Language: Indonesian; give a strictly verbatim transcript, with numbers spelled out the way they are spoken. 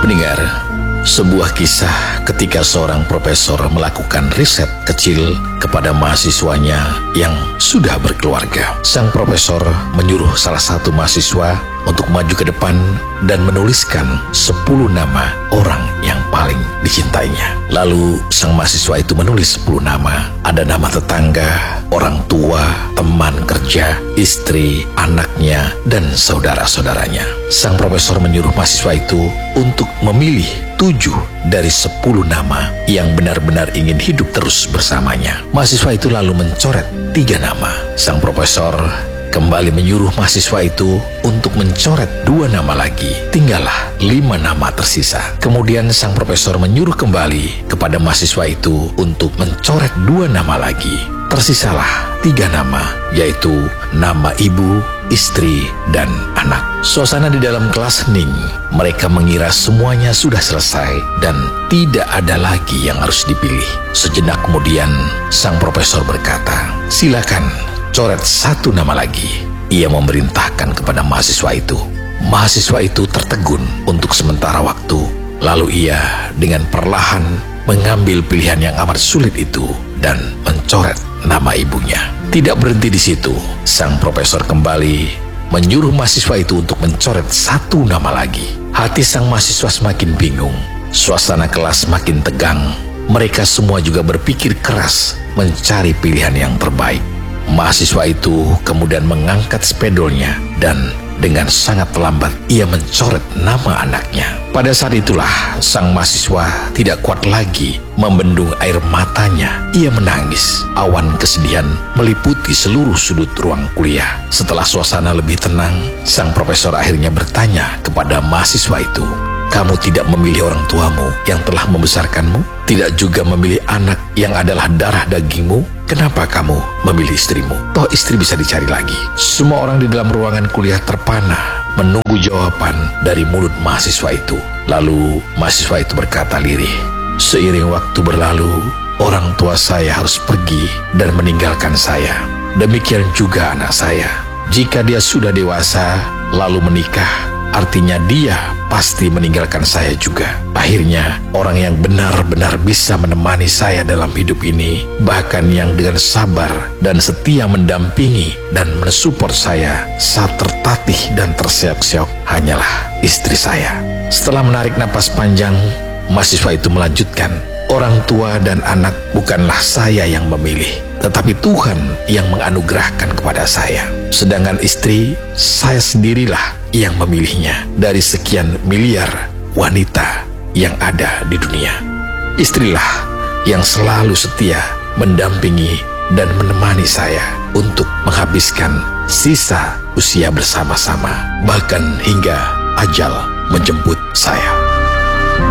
Pendengar, sebuah kisah ketika seorang profesor melakukan riset kecil kepada mahasiswanya yang sudah berkeluarga. Sang profesor menyuruh salah satu mahasiswa untuk maju ke depan dan menuliskan sepuluh nama orang yang paling dicintainya. Lalu sang mahasiswa itu menulis sepuluh nama. Ada nama tetangga, orang tua, teman kerja, istri, anaknya, dan saudara-saudaranya. Sang profesor menyuruh mahasiswa itu untuk memilih tujuh dari sepuluh nama yang benar-benar ingin hidup terus bersamanya. Mahasiswa itu lalu mencoret tiga nama. Sang profesor kembali menyuruh mahasiswa itu untuk mencoret dua nama lagi. Tinggallah lima nama tersisa. Kemudian sang profesor menyuruh kembali kepada mahasiswa itu untuk mencoret dua nama lagi. Tersisalah tiga nama, yaitu nama ibu, istri, dan anak. Suasana di dalam kelas hening. Mereka mengira semuanya sudah selesai dan tidak ada lagi yang harus dipilih. Sejenak kemudian, sang profesor berkata, "Silakan coret satu nama lagi." Ia memerintahkan kepada mahasiswa itu. Mahasiswa itu tertegun untuk sementara waktu. Lalu ia dengan perlahan mengambil pilihan yang amat sulit itu dan mencoret nama ibunya. Tidak berhenti di situ, sang profesor kembali menyuruh mahasiswa itu untuk mencoret satu nama lagi. Hati sang mahasiswa semakin bingung. Suasana kelas semakin tegang. Mereka semua juga berpikir keras mencari pilihan yang terbaik. Mahasiswa itu kemudian mengangkat spidolnya dan dengan sangat lambat ia mencoret nama anaknya. Pada saat itulah sang mahasiswa tidak kuat lagi membendung air matanya. Ia menangis. Awan kesedihan meliputi seluruh sudut ruang kuliah. Setelah suasana lebih tenang, sang profesor akhirnya bertanya kepada mahasiswa itu, "Kamu tidak memilih orang tuamu yang telah membesarkanmu? Tidak juga memilih anak yang adalah darah dagingmu? Kenapa kamu memilih istrimu? Toh istri bisa dicari lagi." Semua orang di dalam ruangan kuliah terpana menunggu jawaban dari mulut mahasiswa itu. Lalu mahasiswa itu berkata lirih, "Seiring waktu berlalu, orang tua saya harus pergi dan meninggalkan saya. Demikian juga anak saya. Jika dia sudah dewasa lalu menikah, artinya dia pasti meninggalkan saya juga. Akhirnya orang yang benar-benar bisa menemani saya dalam hidup ini, bahkan yang dengan sabar dan setia mendampingi dan mensupport saya saat tertatih dan terseok-seok, hanyalah istri saya." Setelah menarik napas panjang, mahasiswa itu melanjutkan, "Orang tua dan anak bukanlah saya yang memilih, tetapi Tuhan yang menganugerahkan kepada saya. Sedangkan istri, saya sendirilah yang memilihnya dari sekian miliar wanita yang ada di dunia. Istrilah yang selalu setia mendampingi dan menemani saya untuk menghabiskan sisa usia bersama-sama, bahkan hingga ajal menjemput saya."